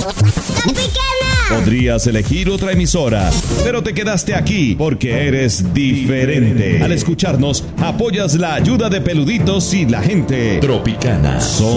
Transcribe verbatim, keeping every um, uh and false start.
Podrías elegir otra emisora, pero te quedaste aquí porque eres diferente. Al escucharnos, apoyas la ayuda de Peluditos y la gente Tropicana. Son